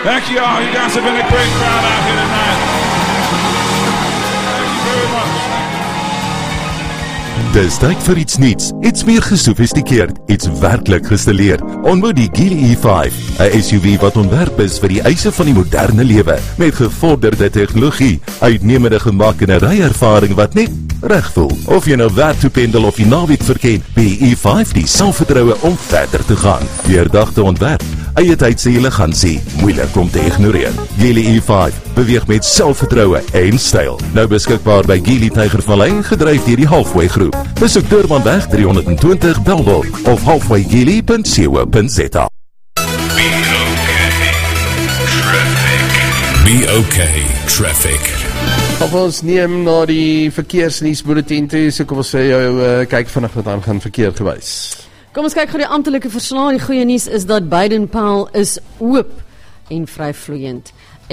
Thank you all. You guys have been a great crowd out here tonight. Thank you very much. Dis tyd vir iets nuuts, iets meer gesofistikeerd, iets werklik gestileerd. Ontmoet die Geely E5, 'n SUV wat ontwerp is vir die eise van die moderne lewe, met gevorderde tegnologie, uitnemende gemak en 'n ryervaring wat net reg voel. Of jy nou werk toe pendel of die naweek verken, die E5 die selfvertroue om verder te gaan. Deurdagte ontwerp, eie tyd se elegansie, moeilik om te ignoreer. Geely E5 beweeg met selfvertroue en styl. Nou beskikbaar by Geely Tygervallei, gedryf deur die Halfway Groep. Besoek Durbanweg 320 Bellville of halfwaygeely.co.za. Be okay, traffic. Of ons neem na die verkeersnuusbulletin toe, so kom ons sê jou kyk vinnig wat aangaan verkeer gewys. Kom ons kyk gou die amptelike verslag. Die goeie nuus is dat Baden-Powell is oop en vry vloeiend.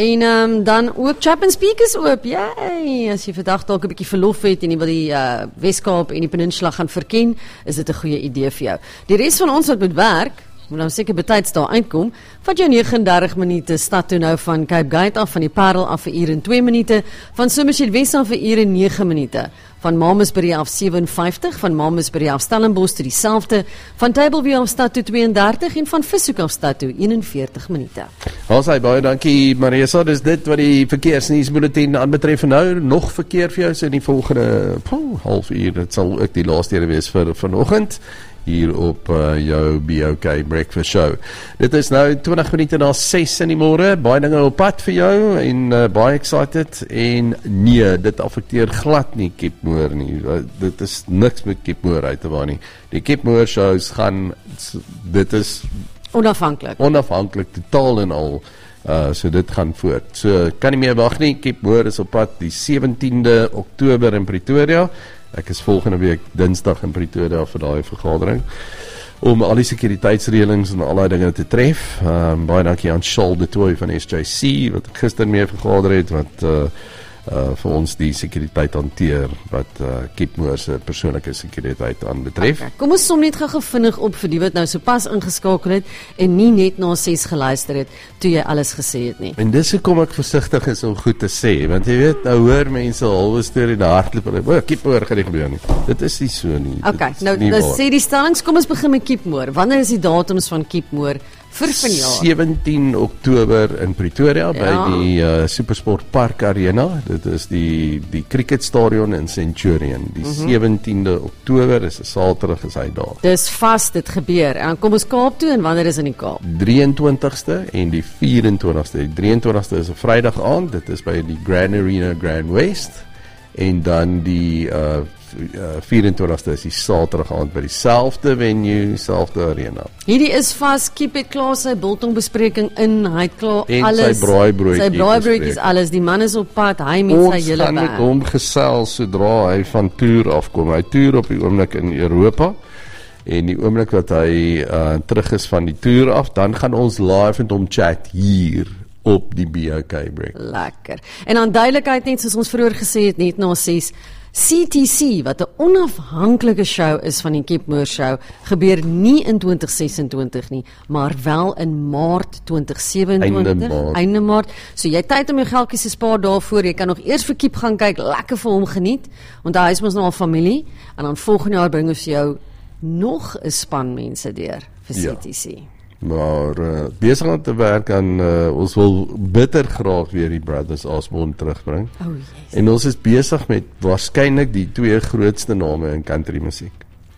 En dan ook Chapman Peak is oop. Yay! As jy vandag dalk 'n bietjie verlof het en jy wil die Weskaap en die Peninsula gaan verken, is dit 'n goeie idee vir jou. Die res van ons wat moet werk, moet nou seker betyds daar uitkom, vat jou 39 minute stad toe nou van Cape Gate af, van die Parel af 1 uur en 2 minute, van Somerset West af 1 uur en 9 minute, van Malmesbury af 57, van Malmesbury af Stellenbosch toe dieselfde, van Tableview af stad toe 32 en van Vishoek af stad toe 41 minute. Alsaai, baie dankie Marisa, dis dit wat die verkeersnuusbulletin aanbetref. Nou nog verkeer vir jou so in die volgende halfuur, dit sal ook die laaste wees vir vanoggend hier op jou BOK Breakfast Show. Dit is nou 20 minute na 6 in die môre, baie dinge op pad vir jou en baie excited en nee, dit affekteer glad nie Cape Moor nie, dit is niks met Cape Moor uit te waar nie. Die Cape Moor shows gaan, dit is onafhanklik, totaal en al, so dit gaan voort. So kan nie meer wag nie, Cape Moor is op pad die 17de Oktober in Pretoria. Ek is volgende week Dinsdag in Pretoria vir daai vergadering om al die sekuriteitsreëlings en al die dinge te tref. Baie dankie aan Charles de Tooy van SJC wat ek gister mee vergader het, wat vir ons die sekuriteit hanteer wat Cape Moor se persoonlike sekuriteit aanbetref. Okay, kom ons som net gou vinnig op vir die wat nou sopas ingeskakel het en nie net na 6 geluister het toe jy alles gesê het nie. En dis hoekom ek versigtig is om goed te sê, want jy weet, nou hoor mense halwe storie na hardloop, Cape Moor gaan nie gebeur nie. Dit is nie so nie. Okay, nou sê die stellings, kom ons begin met Cape Moor. Wanneer is die datums van Cape Moor vir vanjaar? 17 Oktober in Pretoria by die Supersport Park Arena. Dit is die cricketstadion in Centurion. Die 17de Oktober is 'n Saterdag, is hy daar. Dis vas, dit gebeur. En kom ons Kaap toe, en wanneer is in die Kaap? 23ste en die 24ste. Die 23ste is 'n Vrydag aand, dit is by die Grand Arena Grand West. En dan die 24ste is die Saterdag aand by dieselfde venue, selfde arena. Hierdie is vas, Kiep het klaar sy biltongbespreking in, hy het klaar en alles, sy braaibroodjies alles, die man is op pad, hy met sy hele Ons gaan met hom gesels sodra hy van toer afkom. Hy toer op die oomblik in Europa, en die oomblik wat hy terug is van die toer af, dan gaan ons live met hom chat hier op die BOK Break. Lekker. En aan duidelikheid net, soos ons vroeër gesê het, net na 6, CTC, wat 'n onafhanklike show is van die Cape Moor show, gebeur nie in 2026 nie, maar wel in Maart 2027, einde Maart. So jy het tyd om jou geldjies te spaar daarvoor, jy kan nog eers vir Cape gaan kyk, lekker vir hom geniet, want hy is mos nou al familie, en dan volgende jaar bring ons jou nog 'n span mense deur vir CTC. Maar besig om te werk aan, ons wil bitter graag weer die Brothers Osborne terugbring. Yes. En ons is besig met waarskynlik die 2 grootste name in country musiek.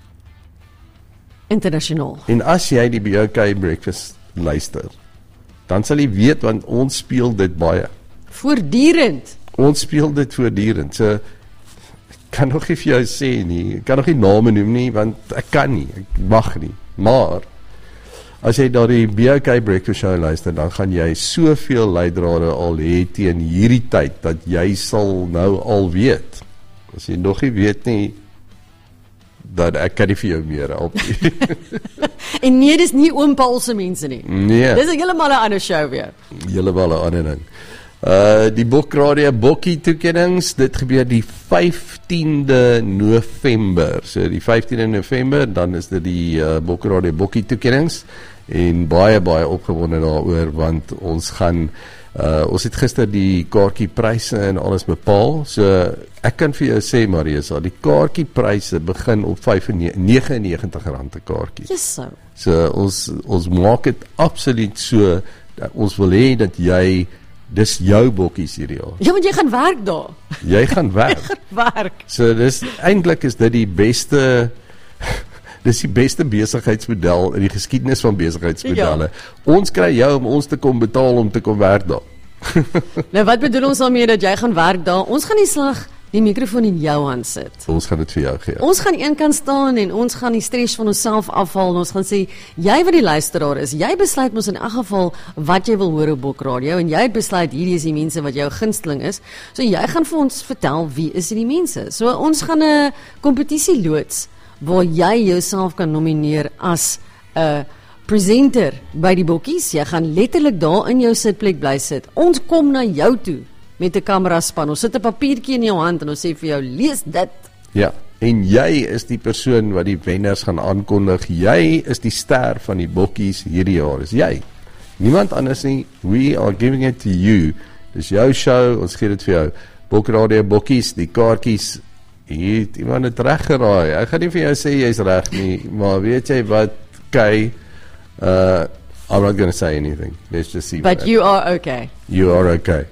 Internasionaal. En as jy die BOK Breakfast luister, dan sal jy weet, want ons speel dit baie. Voortdurend. Ons speel dit voortdurend. So, ek kan nog nie vir jou sê nie, ek kan nog nie name noem nie, want ek kan nie, ek mag nie. Maar as jy daar die BOK Breakfast Show luister, dan gaan jy soveel leidrade al hê teen hierdie tyd, dat jy sal nou al weet. As jy nog nie weet nie, dan ek kan nie vir jou meer help nie. En nee, dis nie Oom Paul se mense nie. Nee. Dis heeltemal 'n ander show weer. Heeltemal 'n ander ding. Die Bokradio Bokkie toekennings, dit gebeur die 15de November. So die 15de November, dan is dit die Bokradio Bokkie toekennings. en baie opgewonde daaroor, want ons het gister die kaartjiepryse en alles bepaal, so ek kan vir jou sê, Marisa, die kaartjiepryse begin op R99 'n kaartjie. Yes, So ons maak dit absoluut so, ons wil hê dat dis jou bokkies hierdie jaar. Ja, want jy gaan werk daar. Jy gaan werk. So eintlik is dit die beste besigheidsmodel in die geskiedenis van besigheidsmodelle. Ons kry jou om ons te kom betaal om te kom werk daar. Nou wat bedoel ons daarmee dat jy gaan werk daar? Ons gaan die mikrofoon in jou hand sit. Ons gaan dit vir jou gee. Ons gaan een kant staan en ons gaan die stres van onsself afhaal en ons gaan sê, jy wat die luisteraar is, jy besluit mos in elk geval wat jy wil hoor op Bok Radio en jy besluit hierdie is die mense wat jou gunsteling is. So jy gaan vir ons vertel wie is die mense. So ons gaan 'n kompetisie loods waar jy jouself kan nomineer as 'n presenter by die bokkies. Jy gaan letterlik daar in jou sitplek bly sit. Ons kom na jou toe met 'n kameraspan. Ons sit 'n papiertjie in jou hand en ons sê vir jou, lees dit. Ja, en jy is die persoon wat die wenners gaan aankondig. Jy is die ster van die bokkies hierdie jaar. Is jy. Niemand anders nie. We are giving it to you. Dis jou show, ons gee dit vir jou. Bok Radio bokkies, die kaartjies. Hier het iemand het reg geraai. Ek gaan nie vir jou sê jy's reg nie, maar weet jy wat, Kay, I'm not going to say anything. Let's just see. But you are okay. You are okay.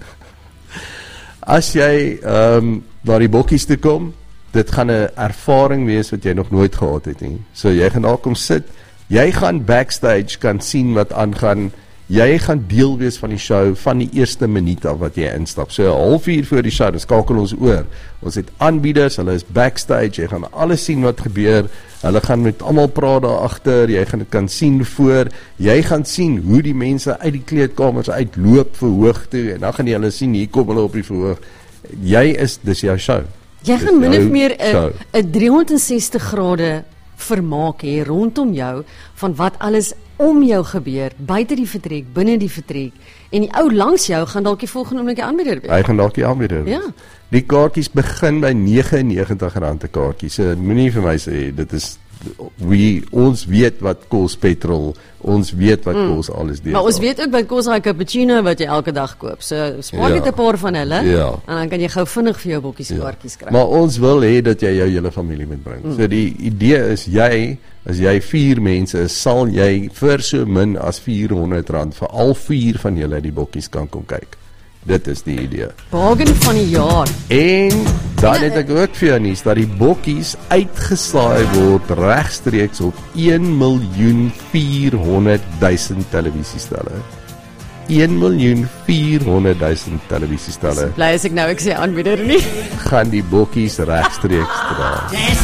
As jy na die bokkies toe kom, dit gaan 'n ervaring wees wat jy nog nooit gehad het nie. So jy gaan daar kom sit, jy gaan backstage kan sien wat aangaan. Jy gaan deel wees van die show van die eerste minuut af wat jy instap. So 'n halfuur voor die show, dan skakel ons oor. Ons het aanbieders, hulle is backstage, jy gaan alles sien wat gebeur. Hulle gaan met almal praat daar agter, jy gaan dit kan sien voor. Jy gaan sien hoe die mense uit die kleedkamers uitloop verhoog toe en dan gaan jy hulle sien hier kom hulle op die verhoog. Dis jou show. Jy gaan min of meer 'n 360 grade vermaak hê rondom jou van wat alles om jou gebeur, buite die vertrek, binne die vertrek, en die ou langs jou gaan dalk die volgende oomblik die aanbieder wees. Hy gaan dalk die aanbieder wees. Ja. Die kaartjies begin by R99 'n kaartjie. So moenie vir my sê dit is ons weet wat kos petrol, ons weet wat kos alles deur. Maar ons weet ook wat kos daai cappuccino wat jy elke dag koop. So spaar net 'n paar van hulle en dan kan jy gou vinnig vir jou bokkies kaartjies kry. Maar ons wil hê dat jy jou hele familie moet bring. So die idee is as jy 4 mense is, sal jy vir so min as R400 vir al 4 van julle die bokkies kan kom kyk. Dit is die idee. Bargain van die jaar. En dan het ek ook vir jou nuus dat die bokkies uitgesaai word regstreeks op 1.400.000 televisiestelle. 1.400.000 televisiestelle. Bly as ek sê aanbieder nie. Gaan die bokkies regstreeks dra.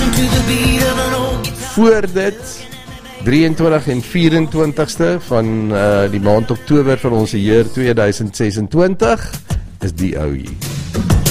Voor dit 23 en 24ste van die maand Oktober van ons jaar 2026 is die ou hier.